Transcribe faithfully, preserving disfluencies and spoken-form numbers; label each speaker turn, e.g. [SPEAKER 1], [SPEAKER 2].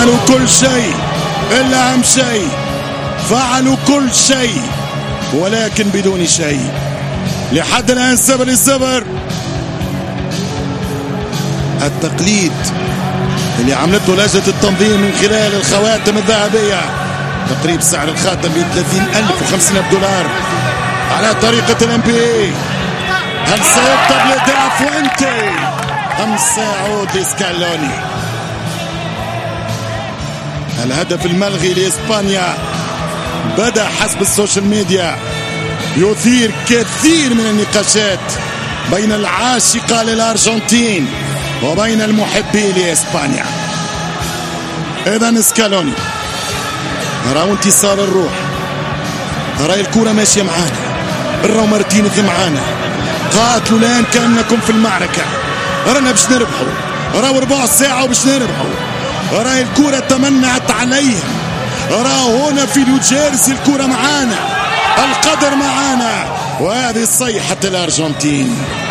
[SPEAKER 1] عملوا كل شيء، إلا أهم شيء فعلوا كل شيء ولكن بدون شيء. لحد الآن صفر لصفر. التقليد اللي عملته لجنة التنظيم من خلال الخواتم الذهبية، تقريب سعر الخاتم ب ثلاثين ألف وخمسين دولار على طريقة الام بي اي. هل سيكتب لدافع فوينتي أم سيعود لسكالوني؟ الهدف الملغي لإسبانيا بدأ حسب السوشيال ميديا يثير كثير من النقاشات بين العاشقة للأرجنتين وبين المحبين لإسبانيا. إذن سكالوني راهو انتصار الروح، راهي الكرة ماشية معانا، راهو مارتينيز معانا، قاتلوا الآن كأنكم في المعركة، رانا باش نربحوا، راهو ربع ساعة وباش نربحوا، راهي الكرة تمنعت عليهم، راهو هنا في نيوجيرسي الكرة معانا، القدر معانا، وهذه صيحة الأرجنتين.